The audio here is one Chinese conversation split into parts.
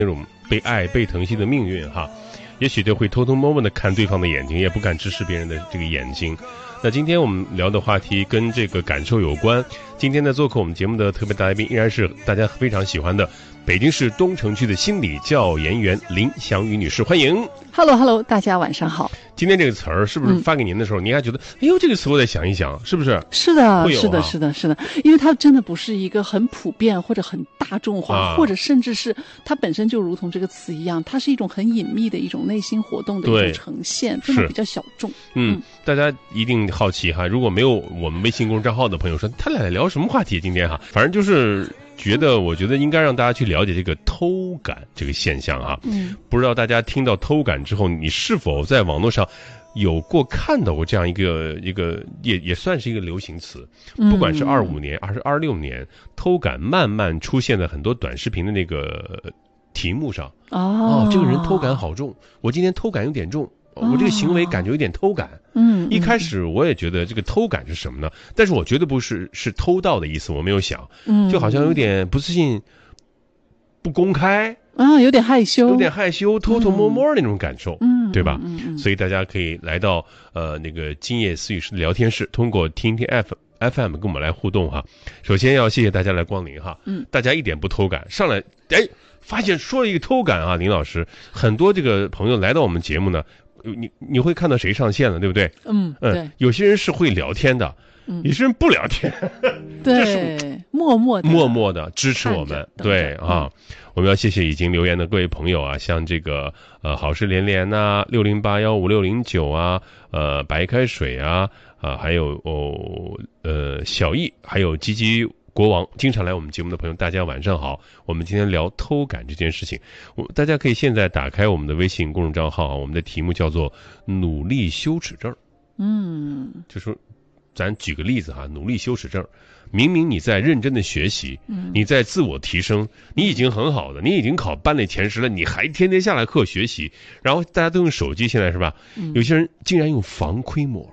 那种被爱被疼惜的命运哈，也许就会偷偷摸摸的看对方的眼睛，也不敢直视别人的这个眼睛。那今天我们聊的话题跟这个感受有关。今天呢，做客我们节目的特别大来宾依然是大家非常喜欢的北京市东城区的心理教研员林翔宇女士，欢迎。 Hello， 大家晚上好。 今天这个词儿是不是发给您的时候，您还觉得，哎呦，这个词我得想一想，是不是？ 是的， 会有啊是的，因为它真的不是一个很普遍或者很大众化，或者甚至是它本身就如同这个词一样，它是一种很隐秘的一种内心活动的一种呈现，真的比较小众。 大家一定好奇哈，如果没有我们微信公众账号的朋友说，他俩聊什么话题？今天哈，反正就是我觉得应该让大家去了解这个偷感这个现象啊。不知道大家听到偷感之后，你是否在网络上有过看到过这样一个也算是一个流行词，不管是25年还是26年，偷感慢慢出现在很多短视频的那个题目上。这个人偷感好重，我今天偷感有点重，我这个行为感觉有点偷感。一开始我也觉得这个偷感是什么呢？但是我绝对不是偷盗的意思，我没有想，就好像有点不自信、不公开有点害羞， 偷偷摸摸那种感受，对吧？所以大家可以来到那个今夜思语室的聊天室，通过听听 FM 跟我们来互动哈。首先要谢谢大家来光临哈，大家一点不偷感，上来发现说了一个偷感啊，林老师，很多这个朋友来到我们节目呢，你会看到谁上线了，对不对？ 对， 有些人是会聊天的，有些人不聊天， 对，默默的支持我们，对啊。我们要谢谢已经留言的各位朋友啊，像这个好事连连呐，60815609啊，白开水啊，还有小易，还有吉吉国王，经常来我们节目的朋友，大家晚上好。我们今天聊偷感这件事情，大家可以现在打开我们的微信公众账号，我们的题目叫做努力羞耻症。就说咱举个例子哈，努力羞耻症，明明你在认真的学习，你在自我提升，你已经很好了，你已经考班里前10了，你还天天下了课学习，然后大家都用手机，现在是吧？有些人竟然用防窥膜，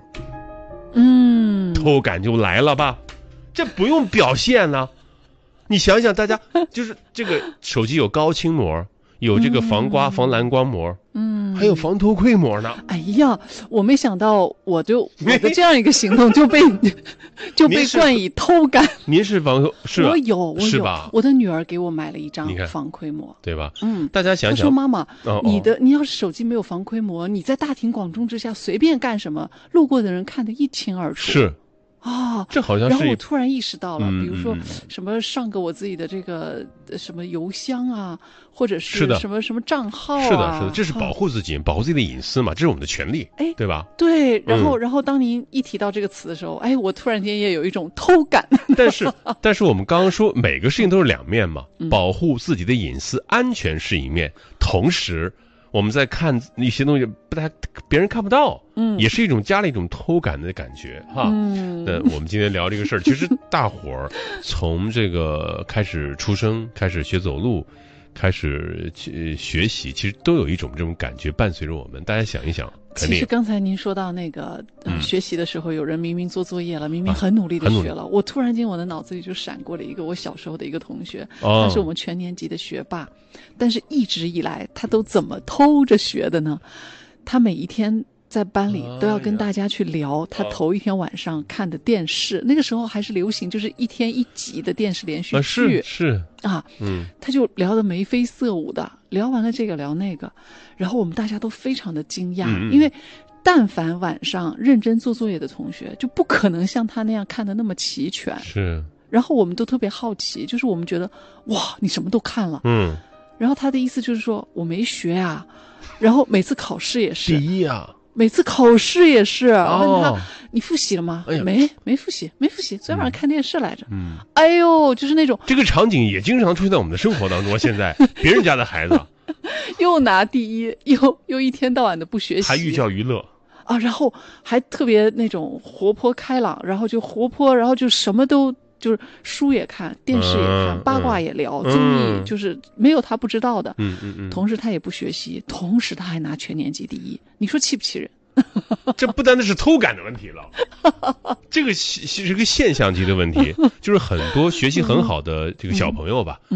偷感就来了吧？这不用表现呢，你想想，大家就是这个手机有高清膜，有这个防蓝光膜，还有防偷窥膜呢。 哎呀，我没想到我的这样一个行动就被冠以偷感。 您是是吧？ 我有是吧？ 我的女儿给我买了一张防窥膜， 对吧？大家想想， 她说妈妈，你要是手机没有防窥膜，你在大庭广众之下随便干什么，路过的人看得一清二楚。 是。这好像是。 然后我突然意识到了，比如说什么上个我自己的这个什么邮箱啊，或者是什么账号啊， 是的，这是保护自己，保护自己的隐私嘛，这是我们的权利，对吧？ 对。然后当您一提到这个词的时候，我突然间也有一种偷感。 但是我们刚刚说每个事情都是两面嘛，保护自己的隐私安全是一面，同时我们在看一些东西别人看不到，也是一种加了一种偷感的感觉哈。那我们今天聊这个事儿，其实大伙儿从这个开始出生，开始学走路，开始去学习，其实都有一种这种感觉伴随着我们。大家想一想， 其实刚才您说到那个学习的时候，有人明明做作业了，明明很努力的学了，我突然间我的脑子里就闪过了一个我小时候的一个同学，他是我们全年级的学霸，但是一直以来他都怎么偷着学的呢？他每一天在班里都要跟大家去聊他头一天晚上看的电视，那个时候还是流行就是1天1集的电视连续剧， 是他就聊得眉飞色舞的，聊完了这个聊那个，然后我们大家都非常的惊讶，因为但凡晚上认真做作业的同学就不可能像他那样看得那么齐全， 是。 然后我们都特别好奇，就是我们觉得哇，你什么都看了，然后他的意思就是说我没学啊，然后每次考试也是第一啊， 每次考试也是，问他你复习了吗？没复习，昨天晚上看电视来着。哎呦，就是那种这个场景也经常出现在我们的生活当中。现在别人家的孩子又拿第一，又一天到晚的不学习， 还寓教于乐啊，然后还特别那种活泼开朗，然后就活泼，然后就什么都。就是书也看，电视也看，八卦也聊，综艺就是没有他不知道的。同时他也不学习，同时他还拿全年级第一，你说气不气人？ 这不单单是偷感的问题了，这个是个现象级的问题，就是很多学习很好的这个小朋友吧，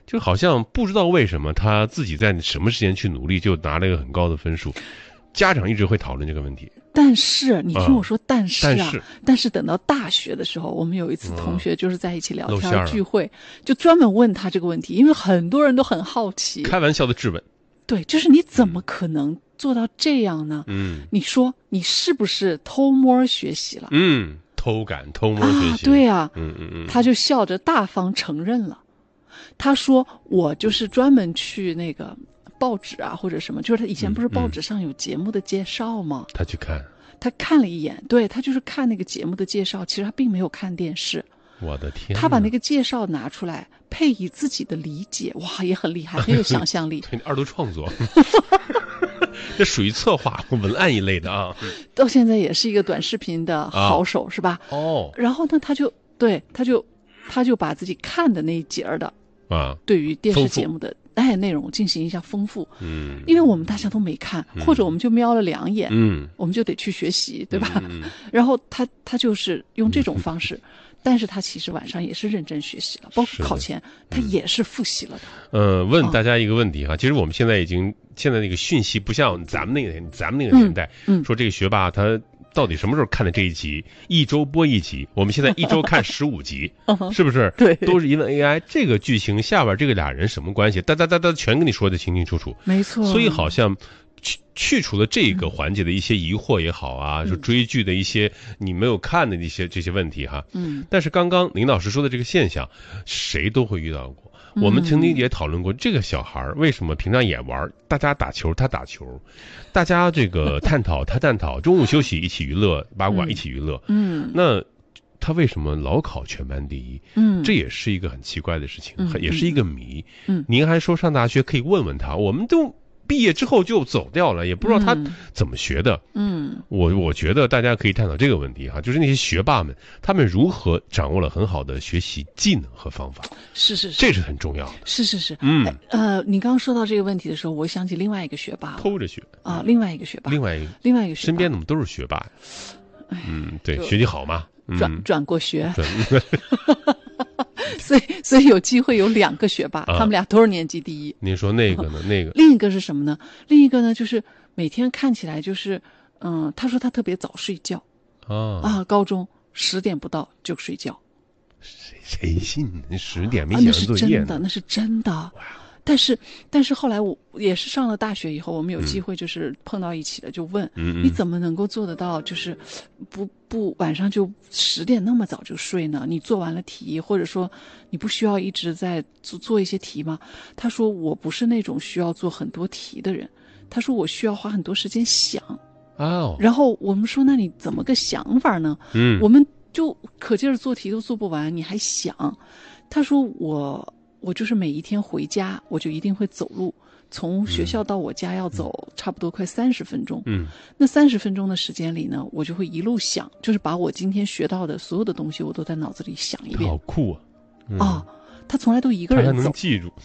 就好像不知道为什么他自己在什么时间去努力，就拿了一个很高的分数。家长一直会讨论这个问题。 但是你听我说，但是等到大学的时候，我们有一次同学就是在一起聊天聚会，就专门问他这个问题，因为很多人都很好奇， 开玩笑的质问。 对，就是你怎么可能做到这样呢？你说你是不是偷摸学习了？ 偷摸学习。 对啊，他就笑着大方承认了。他说我就是专门去那个报纸啊或者什么，就是他以前不是报纸上有节目的介绍吗？ 他去看， 他看了一眼，对，他就是看那个节目的介绍，其实他并没有看电视。 我的天！ 他把那个介绍拿出来，配以自己的理解，哇，也很厉害，很有想象力。 对，二度创作，这属于策划文案一类的啊。 到现在也是一个短视频的好手，是吧？然后呢，他就把自己看的那一节的对于电视节目的内容进行一下丰富。因为我们大家都没看，或者我们就瞄了2眼，我们就得去学习，对吧？然后他就是用这种方式。但是他其实晚上也是认真学习了，包括考前他也是复习了的。 问大家一个问题哈，其实我们现在那个讯息不像咱们那个年代，说这个学霸他到底什么时候看的这一集，一周播一集，我们现在一周看15集，是不是？ 对， 都是因为 AI 这个剧情下边这个俩人什么关系，哒全跟你说的清清楚楚。 没错。 所以好像去除了这个环节的一些疑惑也好啊，就追剧的一些你没有看的这些问题哈。但是刚刚林老师说的这个现象，谁都会遇到过。我们曾经也讨论过，这个小孩为什么平常也玩，大家打球他打球，大家这个探讨他探讨，中午休息一起娱乐，八卦一起娱乐。那他为什么老考全班第一？这也是一个很奇怪的事情，也是一个谜。您还说上大学可以问问他，我们都毕业之后就走掉了，也不知道他怎么学的。我觉得大家可以探讨这个问题哈，就是那些学霸们，他们如何掌握了很好的学习技能和方法。 是， 这是很重要的。 是。你刚刚说到这个问题的时候，我想起另外一个学霸， 偷着学啊， 另外一个学霸， 另外一个学霸， 身边怎么都是学霸？对，学习好嘛， 转过学。所以有机会有2个学霸，他们俩都是年级第一。 您说那个呢？ 另一个是什么呢？另一个呢，就是每天看起来就是，他说他特别早睡觉，高中10点不到就睡觉。 谁信？10点没写完作业呢？ 那是真的。但是后来我也是上了大学以后，我们有机会就是碰到一起的，就问你怎么能够做得到，就是不晚上就10点那么早就睡呢？你做完了题，或者说你不需要一直在做一些题吗？他说我不是那种需要做很多题的人，他说我需要花很多时间想。然后我们说那你怎么个想法呢？我们就可劲儿做题都做不完，你还想？他说我就是每一天回家，我就一定会走路，从学校到我家要走差不多快30分钟。那30分钟的时间里呢，我就会一路想，就是把我今天学到的所有的东西，我都在脑子里想一遍。 好酷啊！他从来都一个人走， 他还能记住。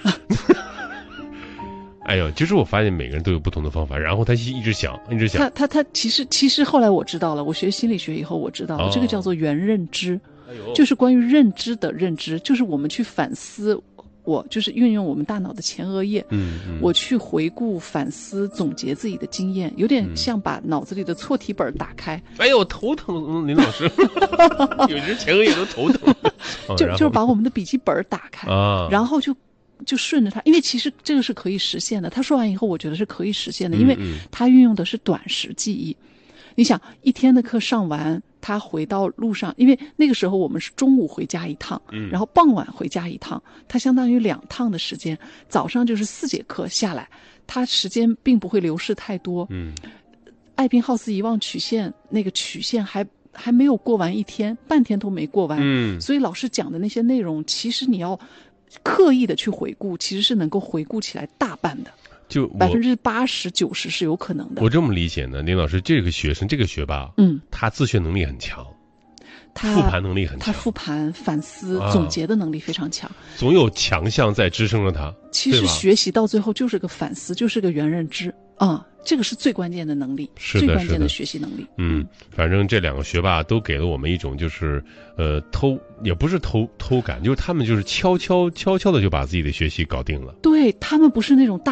哎呦，其实我发现每个人都有不同的方法，然后他一直想。 他其实后来我知道了，我学心理学以后我知道了，这个叫做原认知。就是关于认知的认知，就是我们去反思，我就是运用我们大脑的前额叶，我去回顾、反思、总结自己的经验，有点像把脑子里的错题本打开。 哎呦，头疼，林老师，有时前额叶都头疼。 就是把我们的笔记本打开，然后就顺着它，因为其实这个是可以实现的。他说完以后，我觉得是可以实现的，因为他运用的是短时记忆。你想一天的课上完，他回到路上，因为那个时候我们是中午回家一趟，然后傍晚回家一趟，他相当于2趟的时间。早上就是4节课下来，他时间并不会流逝太多。艾宾浩斯遗忘曲线那个曲线还没有过完一天，半天都没过完。所以老师讲的那些内容，其实你要刻意的去回顾，其实是能够回顾起来大半的。就80%、90%是有可能的。 我这么理解呢，林老师，这个学学霸，他自学能力很强，他复盘能力很强， 他复盘、反思、总结的能力非常强， 总有强项在支撑着他。 其实学习到最后就是个反思，就是个原认知这个是最关键的能力， 最关键的学习能力。 反正这两个学霸都给了我们一种就是也不是偷感，就是他们就是悄悄的就把自己的学习搞定了。 对，他们不是那种大